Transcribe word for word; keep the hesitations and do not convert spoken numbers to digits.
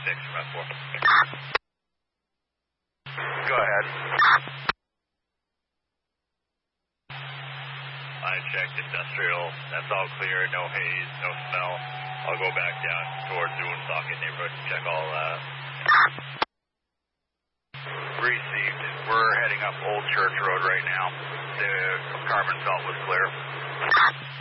six from F four. Go ahead. I checked industrial. That's all clear. No haze, no smell. I'll go back down towards the Woonsocket neighborhood and check all that. Received. We're heading up Old Church Road right now. The carbon felt was clear.